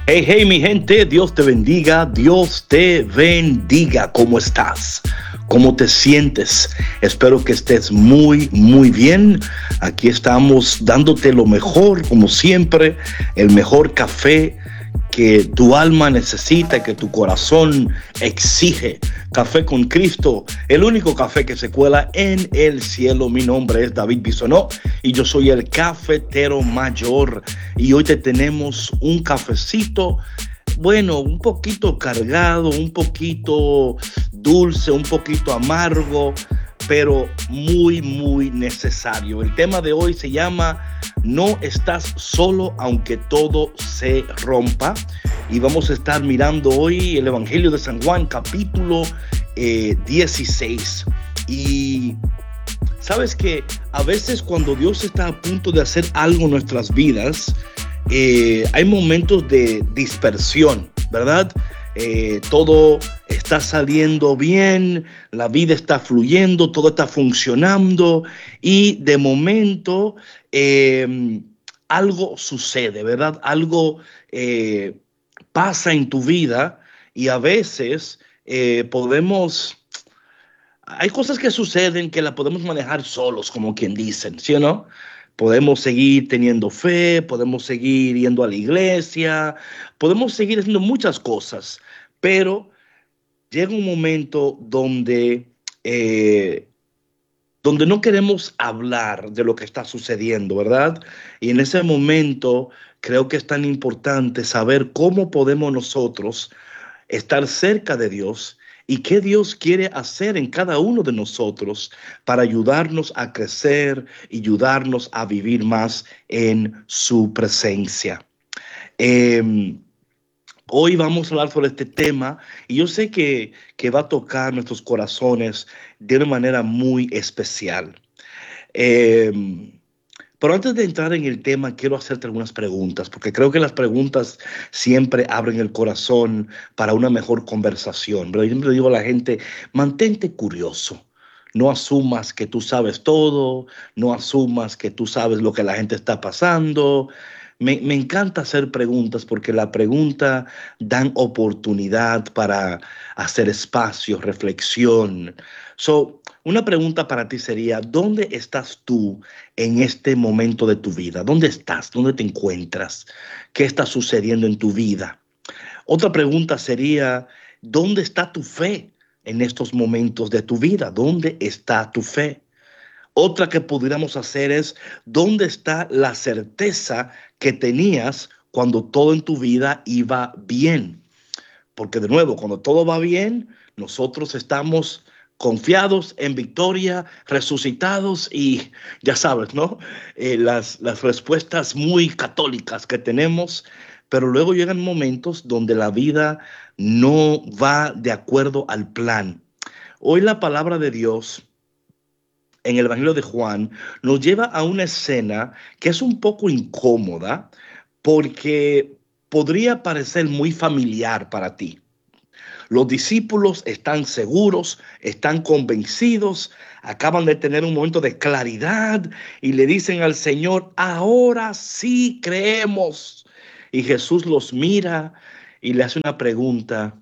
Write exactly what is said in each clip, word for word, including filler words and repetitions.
Hey, hey, mi gente, Dios te bendiga, Dios te bendiga. ¿Cómo estás? ¿Cómo te sientes? Espero que estés muy, muy bien. Aquí estamos dándote lo mejor, como siempre, el mejor café que tu alma necesita, que tu corazón exige. Café con Cristo, el único café que se cuela en el cielo. Mi nombre es David Bisonó y yo soy el cafetero mayor. Y hoy te tenemos un cafecito, bueno, un poquito cargado, un poquito dulce, un poquito amargo, pero muy, muy necesario. El tema de hoy se llama No estás solo aunque todo se rompa. Y vamos a estar mirando hoy el Evangelio de San Juan, capítulo eh, dieciséis. Y sabes que a veces cuando Dios está a punto de hacer algo en nuestras vidas, eh, hay momentos de dispersión, ¿verdad? Eh, todo está saliendo bien, la vida está fluyendo, todo está funcionando y de momento eh, algo sucede, ¿verdad? Algo eh, pasa en tu vida y a veces eh, podemos... Hay cosas que suceden que las podemos manejar solos, como quien dicen, ¿sí o no? Podemos seguir teniendo fe, podemos seguir yendo a la iglesia, podemos seguir haciendo muchas cosas, pero llega un momento donde, eh, donde no queremos hablar de lo que está sucediendo, ¿verdad? Y en ese momento creo que es tan importante saber cómo podemos nosotros estar cerca de Dios y qué Dios quiere hacer en cada uno de nosotros para ayudarnos a crecer y ayudarnos a vivir más en su presencia. Eh, Hoy vamos a hablar sobre este tema y yo sé que, que va a tocar nuestros corazones de una manera muy especial. Eh, pero antes de entrar en el tema, quiero hacerte algunas preguntas, porque creo que las preguntas siempre abren el corazón para una mejor conversación. Pero yo siempre digo a la gente, mantente curioso. No asumas que tú sabes todo, no asumas que tú sabes lo que la gente está pasando. Me, me encanta hacer preguntas porque la pregunta dan oportunidad para hacer espacio, reflexión. So, una pregunta para ti sería, ¿dónde estás tú en este momento de tu vida? ¿Dónde estás? ¿Dónde te encuentras? ¿Qué está sucediendo en tu vida? Otra pregunta sería, ¿dónde está tu fe en estos momentos de tu vida? ¿Dónde está tu fe? Otra que pudiéramos hacer es, ¿dónde está la certeza que tenías cuando todo en tu vida iba bien? Porque de nuevo, cuando todo va bien, nosotros estamos confiados en victoria, resucitados y ya sabes, ¿no? Eh, las, las respuestas muy católicas que tenemos, pero luego llegan momentos donde la vida no va de acuerdo al plan. Hoy la palabra de Dios en el Evangelio de Juan nos lleva a una escena que es un poco incómoda porque podría parecer muy familiar para ti. Los discípulos están seguros, están convencidos, acaban de tener un momento de claridad y le dicen al Señor, ahora sí creemos. Y Jesús los mira y le hace una pregunta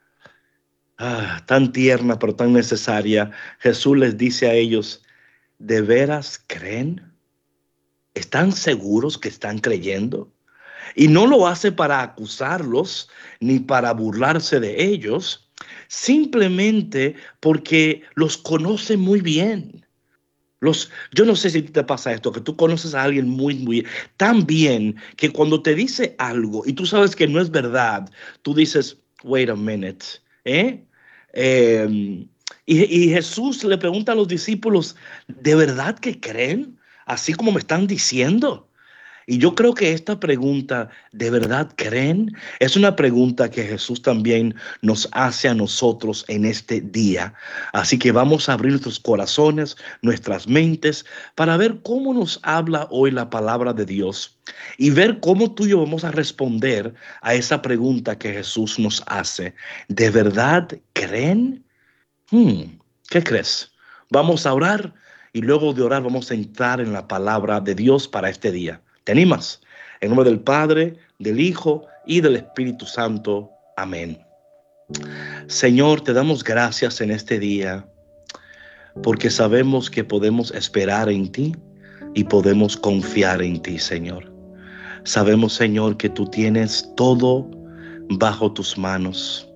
ah, tan tierna pero tan necesaria. Jesús les dice a ellos, ¿de veras creen? ¿Están seguros que están creyendo? Y no lo hace para acusarlos ni para burlarse de ellos, simplemente porque los conoce muy bien. Los, yo no sé si te pasa esto, que tú conoces a alguien muy, muy tan bien que cuando te dice algo y tú sabes que no es verdad, tú dices, wait a minute, ¿eh? Eh, y, y Jesús le pregunta a los discípulos, ¿de verdad que creen? Así como me están diciendo. Y yo creo que esta pregunta, ¿de verdad creen? Es una pregunta que Jesús también nos hace a nosotros en este día. Así que vamos a abrir nuestros corazones, nuestras mentes, para ver cómo nos habla hoy la palabra de Dios y ver cómo tú y yo vamos a responder a esa pregunta que Jesús nos hace. ¿De verdad creen? Hmm, ¿qué crees? Vamos a orar y luego de orar vamos a entrar en la palabra de Dios para este día. ¿Te animas? En nombre del Padre, del Hijo y del Espíritu Santo. Amén. Señor, te damos gracias en este día porque sabemos que podemos esperar en ti y podemos confiar en ti, Señor. Sabemos, Señor, que tú tienes todo bajo tus manos,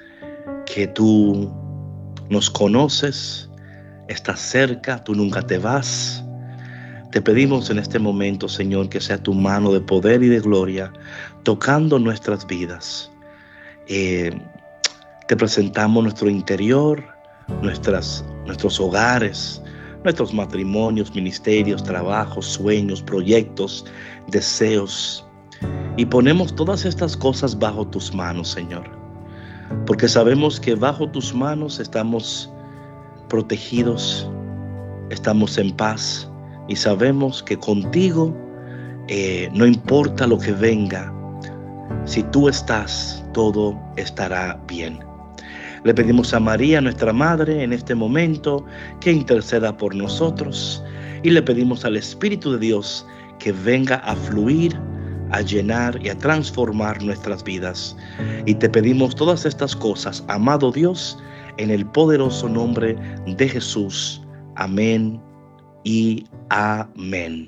que tú nos conoces, estás cerca, tú nunca te vas. Te pedimos en este momento, Señor, que sea tu mano de poder y de gloria tocando nuestras vidas. Eh, te presentamos nuestro interior, nuestras, nuestros hogares, nuestros matrimonios, ministerios, trabajos, sueños, proyectos, deseos. Y ponemos todas estas cosas bajo tus manos, Señor. Porque sabemos que bajo tus manos estamos protegidos, estamos en paz. Y sabemos que contigo eh, no importa lo que venga, si tú estás, todo estará bien. Le pedimos a María, nuestra Madre, en este momento, que interceda por nosotros. Y le pedimos al Espíritu de Dios que venga a fluir, a llenar y a transformar nuestras vidas. Y te pedimos todas estas cosas, amado Dios, en el poderoso nombre de Jesús. Amén y amén.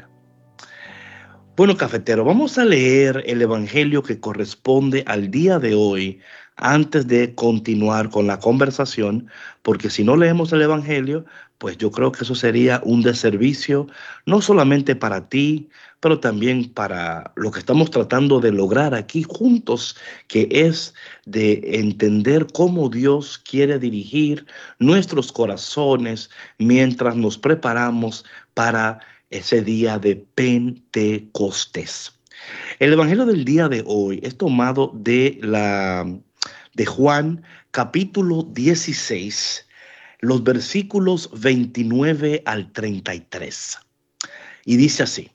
Bueno, cafetero, vamos a leer el evangelio que corresponde al día de hoy antes de continuar con la conversación, porque si no leemos el evangelio, pues yo creo que eso sería un deservicio, no solamente para ti, pero también para lo que estamos tratando de lograr aquí juntos, que es de entender cómo Dios quiere dirigir nuestros corazones mientras nos preparamos para ese día de Pentecostés. El evangelio del día de hoy es tomado de, la, de Juan capítulo dieciséis, los versículos veintinueve al treinta y tres. Y dice así: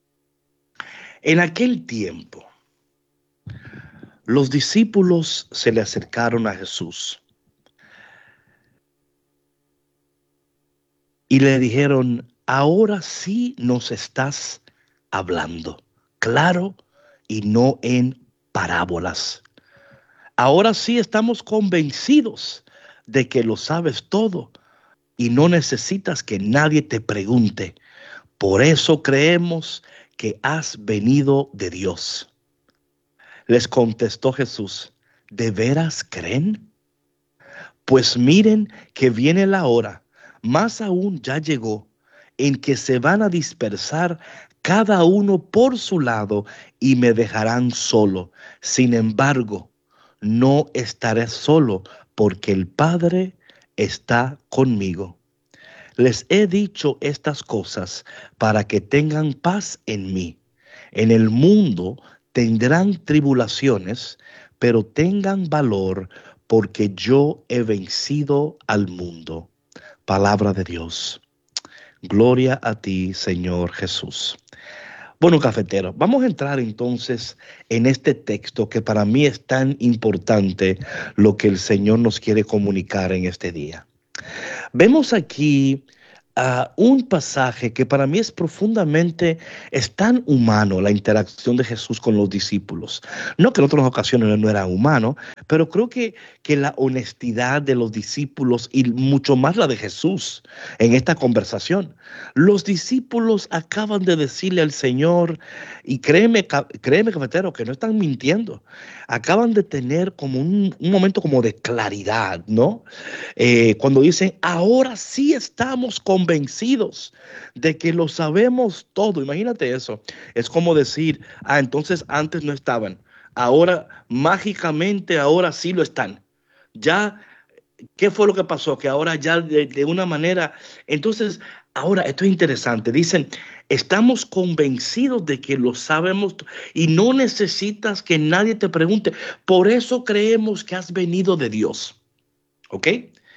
en aquel tiempo, los discípulos se le acercaron a Jesús y le dijeron: ahora sí nos estás hablando, claro, y no en parábolas. Ahora sí estamos convencidos de que lo sabes todo y no necesitas que nadie te pregunte. Por eso creemos que has venido de Dios. Les contestó Jesús: ¿de veras creen? Pues miren que viene la hora, más aún ya llegó, en que se van a dispersar cada uno por su lado y me dejarán solo. Sin embargo, no estaré solo, porque el Padre está conmigo. Les he dicho estas cosas para que tengan paz en mí. En el mundo tendrán tribulaciones, pero tengan valor, porque yo he vencido al mundo. Palabra de Dios. Gloria a ti, Señor Jesús. Bueno, cafetero, vamos a entrar entonces en este texto que para mí es tan importante, lo que el Señor nos quiere comunicar en este día. Vemos aquí uh, un pasaje que para mí es profundamente, es tan humano, la interacción de Jesús con los discípulos. No que en otras ocasiones él no era humano, pero creo que, que la honestidad de los discípulos y mucho más la de Jesús en esta conversación. Los discípulos acaban de decirle al Señor, y créeme, créeme, cafetero, que no están mintiendo. Acaban de tener como un, un momento como de claridad, ¿no? Eh, cuando dicen, ahora sí estamos convencidos de que lo sabemos todo. Imagínate eso. Es como decir, ah, entonces antes no estaban. Ahora, mágicamente, ahora sí lo están. Ya, ¿qué fue lo que pasó? Que ahora ya de, de una manera... Entonces, ahora, esto es interesante. Dicen, estamos convencidos de que lo sabemos y no necesitas que nadie te pregunte. Por eso creemos que has venido de Dios. ¿Ok?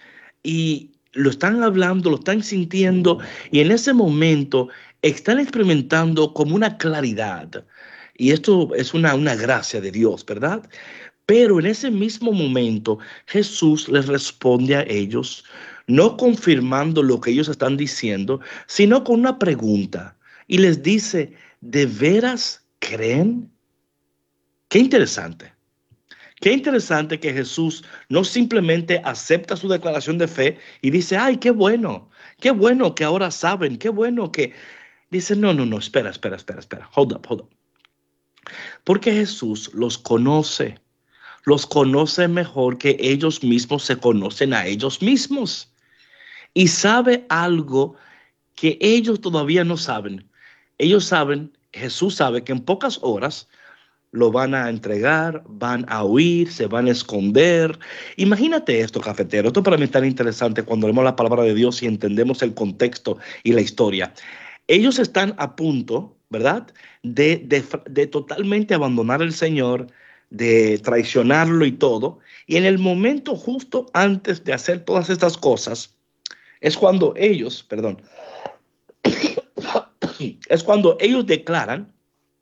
Y lo están hablando, lo están sintiendo, y en ese momento están experimentando como una claridad. Y esto es una, una gracia de Dios, ¿verdad? Pero en ese mismo momento Jesús les responde a ellos, no confirmando lo que ellos están diciendo, sino con una pregunta. Y les dice, ¿de veras creen? Qué interesante. Qué interesante que Jesús no simplemente acepta su declaración de fe y dice, ay, qué bueno, qué bueno que ahora saben, qué bueno que... Dice, no, no, no, espera, espera, espera, espera, hold up, hold up. Porque Jesús los conoce, los conoce mejor que ellos mismos se conocen a ellos mismos. Y sabe algo que ellos todavía no saben. Ellos saben, Jesús sabe que en pocas horas lo van a entregar, van a huir, se van a esconder. Imagínate esto, cafetero. Esto para mí es tan interesante cuando leemos la palabra de Dios y entendemos el contexto y la historia. Ellos están a punto, ¿verdad?, de, de, de totalmente abandonar al Señor, de traicionarlo y todo. Y en el momento justo antes de hacer todas estas cosas, es cuando ellos, perdón, es cuando ellos declaran,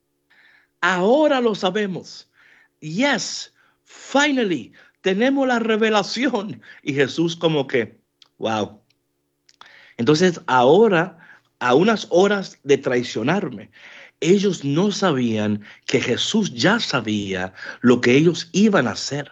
ahora lo sabemos. Yes, finally, tenemos la revelación. Y Jesús como que, wow. Entonces ahora, a unas horas de traicionarme, ellos no sabían que Jesús ya sabía lo que ellos iban a hacer.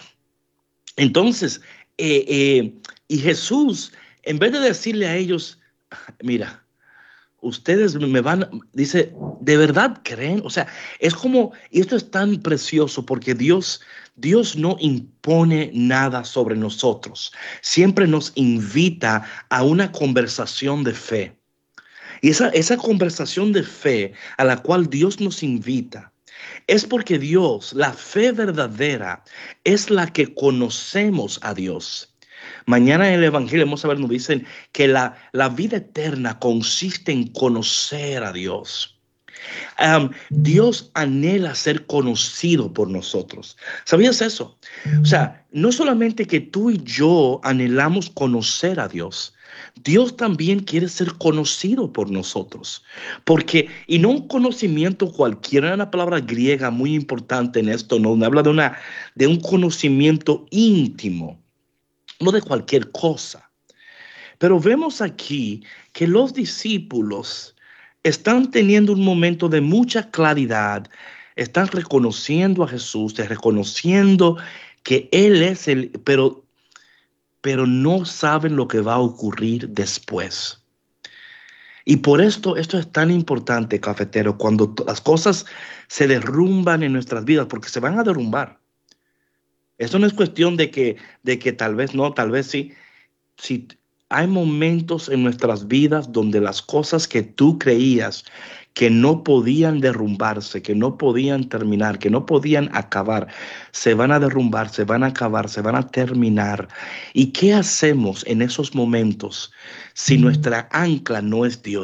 Entonces, eh, eh, y Jesús, en vez de decirle a ellos, mira, ustedes me van, dice, ¿de verdad creen? O sea, es como, y esto es tan precioso porque Dios, Dios no impone nada sobre nosotros. Siempre nos invita a una conversación de fe. Y esa, esa conversación de fe a la cual Dios nos invita es porque Dios, la fe verdadera, es la que conocemos a Dios. Mañana en el Evangelio vamos a ver, nos dicen que la, la vida eterna consiste en conocer a Dios. Um, Dios anhela ser conocido por nosotros. ¿Sabías eso? O sea, no solamente que tú y yo anhelamos conocer a Dios, Dios también quiere ser conocido por nosotros. Porque, y no un conocimiento cualquiera, una palabra griega muy importante en esto, ¿no? Habla de, una, de un conocimiento íntimo, no de cualquier cosa. Pero vemos aquí que los discípulos están teniendo un momento de mucha claridad, están reconociendo a Jesús, reconociendo que Él es el, pero, pero no saben lo que va a ocurrir después. Y por esto, esto es tan importante, cafetero, cuando las cosas se derrumban en nuestras vidas, porque se van a derrumbar. Esto no es cuestión de que, de que tal vez no, tal vez sí. Si hay momentos en nuestras vidas donde las cosas que tú creías que no podían derrumbarse, que no podían terminar, que no podían acabar, se van a derrumbar, se van a acabar, se van a terminar. ¿Y qué hacemos en esos momentos si nuestra ancla no es Dios?